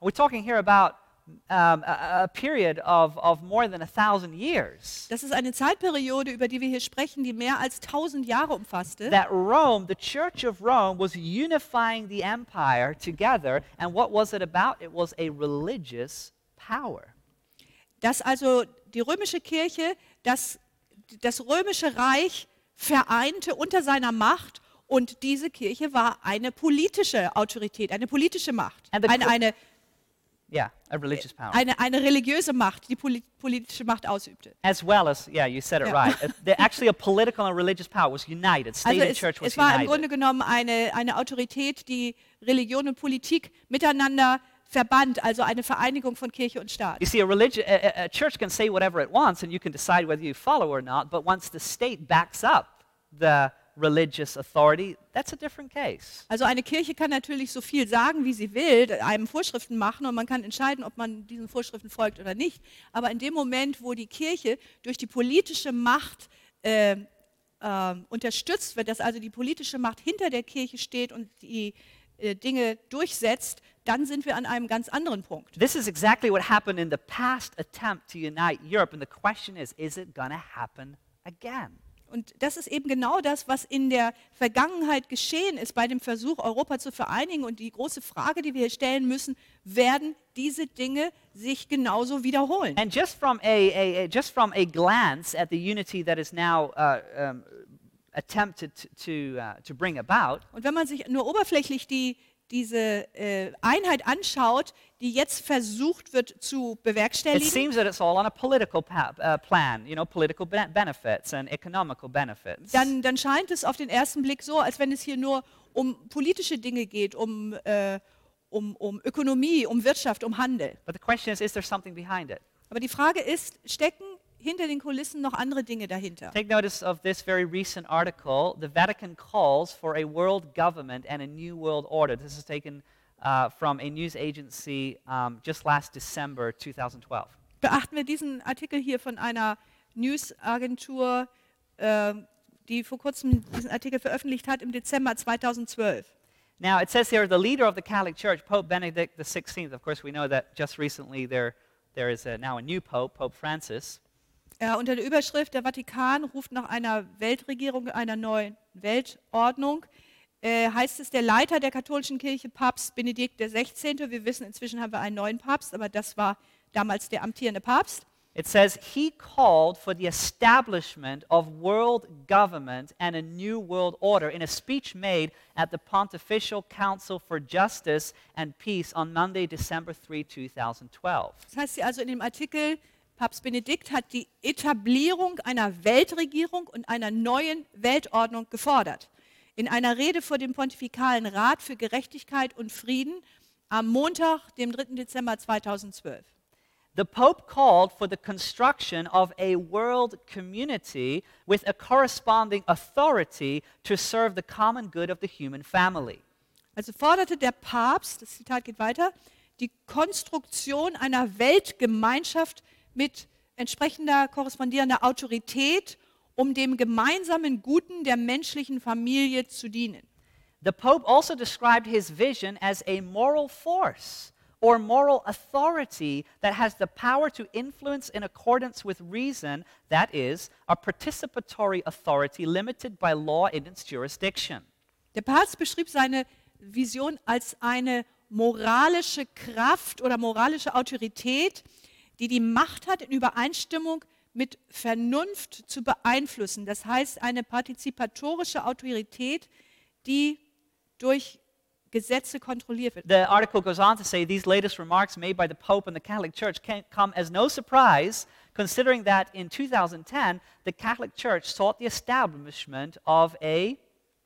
We're talking here about a period of more than 1,000 years. Das ist eine Zeitperiode, über die wir hier sprechen, die mehr als 1000 Jahre umfasste. That Rome, the Church of Rome, was unifying the empire together. And what was it about? It was a religious power. Dass also die römische Kirche das römische Reich vereinte unter seiner Macht, und diese Kirche war eine politische Autorität, eine politische Macht, And the eine Yeah, a religious power. eine religiöse Macht, die politische Macht ausübte. As well as, yeah, you said it Yeah. right. Actually, a political and religious power was united. State Also and church was es war im united. Grunde genommen eine Autorität, die Religion und Politik miteinander verband, also eine Vereinigung von Kirche und Staat. You see, a church can say whatever it wants, and you can decide whether you follow or not. But once the state backs up the religious authority, that's a different case. Also eine Kirche kann natürlich so viel sagen, wie sie will, einem Vorschriften machen, und man kann entscheiden, ob man diesen Vorschriften folgt oder nicht. Aber in dem Moment, wo die Kirche durch die politische Macht unterstützt wird, dass also die politische Macht hinter der Kirche steht und die Dinge durchsetzt, dann sind wir an einem ganz anderen Punkt. This is exactly what happened in the past attempt to unite Europe, and the question is it going to happen again? Und das ist eben genau das, was in der Vergangenheit geschehen ist bei dem Versuch, Europa zu vereinigen. Und die große Frage, die wir hier stellen müssen: Werden diese Dinge sich genauso wiederholen? And just from a glance at the unity that is now attempted to bring about, Und wenn man sich nur oberflächlich diese Einheit anschaut, die jetzt versucht wird zu it bewerkstelligen, seems that it's all on a political plan, political benefits and economical benefits. dann scheint es auf den ersten Blick so, als wenn es hier nur um politische Dinge geht, um Ökonomie, um Wirtschaft, um Handel. But the question is there something behind it? Aber die Frage ist, stecken hinter den Kulissen noch andere Dinge dahinter? Take notice of this very recent article. The Vatican calls for a world government and a new world order. This is taken from a news agency just last December 2012. Beachten wir diesen Artikel hier von einer Newsagentur, die vor kurzem diesen Artikel veröffentlicht hat, im Dezember 2012. Now, it says here, the leader of the Catholic Church, Pope Benedict XVI, of course, we know that just recently there is now a new Pope, Pope Francis. Unter der Überschrift, der Vatikan ruft nach einer Weltregierung, einer neuen Weltordnung, heißt es, der Leiter der katholischen Kirche, Papst Benedikt XVI., wir wissen, inzwischen haben wir einen neuen Papst, aber das war damals der amtierende Papst. It says he called for the establishment of world government and a new world order in a speech made at the Pontifical Council for Justice and Peace on Monday, December 3, 2012. Das heißt hier also in dem Artikel, Papst Benedikt hat die Etablierung einer Weltregierung und einer neuen Weltordnung gefordert. In einer Rede vor dem Pontifikalen Rat für Gerechtigkeit und Frieden am Montag, dem 3. Dezember 2012. The Pope called for the construction of a world community with a corresponding authority to serve the common good of the human family. Also forderte der Papst, das Zitat geht weiter, die Konstruktion einer Weltgemeinschaft mit entsprechender korrespondierender Autorität, um dem gemeinsamen Guten der menschlichen Familie zu dienen. The Pope also described his vision as a moral force or moral authority that has the power to influence in accordance with reason, that is, a participatory authority limited by law in its jurisdiction. Der Papst beschrieb seine Vision als eine moralische Kraft oder moralische Autorität, die die Macht hat, in Übereinstimmung mit Vernunft zu beeinflussen. Das heißt, eine partizipatorische Autorität, die durch Gesetze kontrolliert wird. The article goes on to say these latest remarks made by the Pope and the Catholic Church can't come as no surprise, considering that in 2010 the Catholic Church sought the establishment of a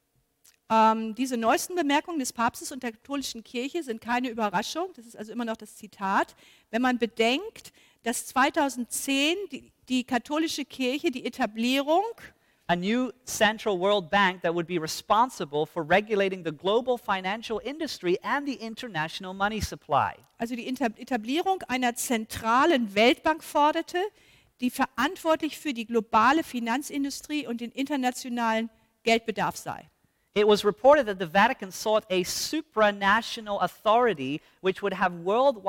Diese neuesten Bemerkungen des Papstes und der katholischen Kirche sind keine Überraschung. Das ist also immer noch das Zitat. Wenn man bedenkt, dass 2010 die katholische Kirche die Etablierung a new central world bank that would be responsible for regulating the global financial industry and the international money supply. Also die Etablierung einer zentralen Weltbank forderte, die verantwortlich für die globale Finanzindustrie und den internationalen Geldbedarf sei. It was reported that the Vatican sought a supranational authority which would have worldwide